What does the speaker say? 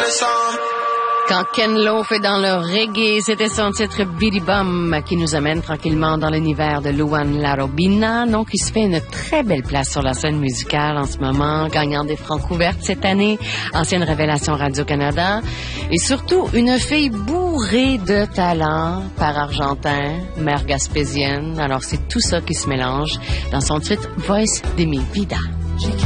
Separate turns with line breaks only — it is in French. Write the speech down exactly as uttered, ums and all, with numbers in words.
Quand Ken Lo fait dans le reggae, c'était son titre Bidi Bum qui nous amène tranquillement dans l'univers de Luan Larobina, nom qui se fait une très belle place sur la scène musicale en ce moment, gagnant des francs couvertes cette année, ancienne révélation Radio-Canada, et surtout une fille bourrée de talent, par argentin, mère gaspésienne, alors c'est tout ça qui se mélange dans son titre Voice de mi vida.